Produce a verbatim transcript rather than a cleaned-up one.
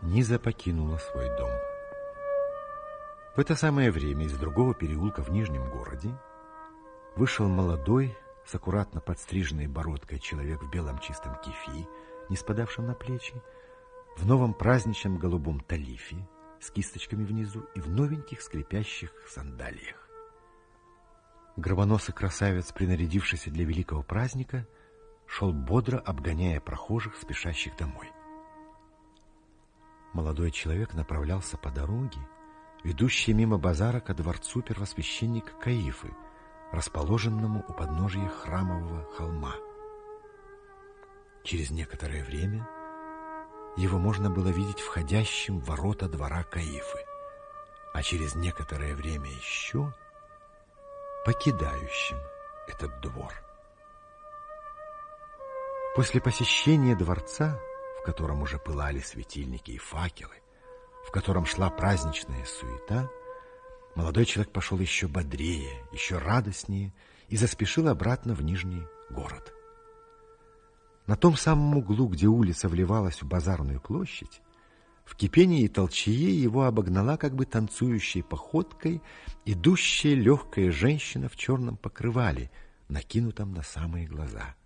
Низа покинула свой дом. В это самое время из другого переулка в Нижнем городе вышел молодой, с аккуратно подстриженной бородкой человек в белом чистом кефи, не спадавшем на плечи, в новом праздничном голубом талифе с кисточками внизу и в новеньких скрипящих сандалиях. Гробоносый красавец, принарядившийся для великого праздника, шел бодро, обгоняя прохожих, спешащих домой. Молодой человек направлялся по дороге, ведущей мимо базара ко дворцу первосвященника Каифы, расположенному у подножия храмового холма. Через некоторое время его можно было видеть входящим в ворота двора Каифы, а через некоторое время еще покидающим этот двор. После посещения дворца, в котором уже пылали светильники и факелы, в котором шла праздничная суета, молодой человек пошел еще бодрее, еще радостнее и заспешил обратно в Нижний город. На том самом углу, где улица вливалась в базарную площадь, в кипении и толчее его обогнала как бы танцующей походкой идущая легкая женщина в черном покрывале, накинутом на самые глаза.